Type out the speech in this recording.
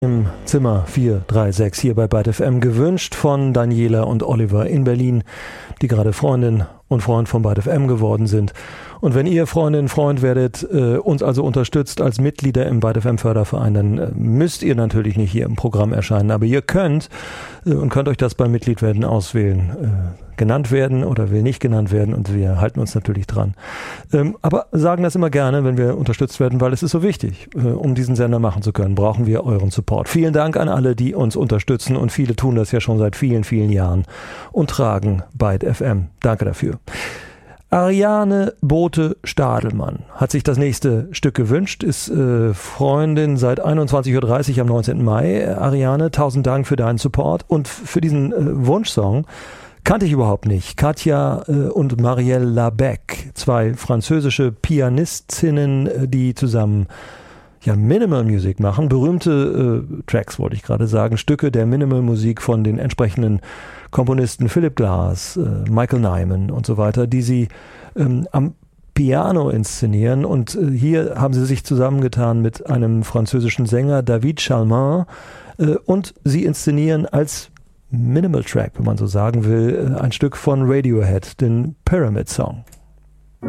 Im Zimmer 436 hier bei Byte FM, gewünscht von Daniela und Oliver in Berlin, die gerade Freundin und Freund von Byte FM geworden sind. Und wenn ihr Freundin, Freund werdet, uns also unterstützt als Mitglieder im Byte FM Förderverein, dann müsst ihr natürlich nicht hier im Programm erscheinen, aber ihr könnt und könnt euch das beim Mitgliedwerden auswählen. Genannt werden oder will nicht genannt werden, und wir halten uns natürlich dran. Aber sagen das immer gerne, wenn wir unterstützt werden, weil es ist so wichtig, um diesen Sender machen zu können, brauchen wir euren Support. Vielen Dank an alle, die uns unterstützen, und viele tun das ja schon seit vielen, vielen Jahren und tragen Byte FM. Danke dafür. Ariane Bote-Stadelmann hat sich das nächste Stück gewünscht, ist Freundin seit 21.30 Uhr am 19. Mai. Ariane, 1000 Dank für deinen Support und für diesen Wunschsong. Kannte ich überhaupt nicht. Katja und Marielle Labec, zwei französische Pianistinnen, die zusammen Minimal Music machen. Berühmte Tracks, wollte ich gerade sagen, Stücke der Minimal Musik von den entsprechenden Komponisten Philip Glass, Michael Nyman und so weiter, die sie am Piano inszenieren. Und hier haben sie sich zusammengetan mit einem französischen Sänger, David Chalmin, und sie inszenieren als Minimal Track, wenn man so sagen will, ein Stück von Radiohead, den Pyramid Song.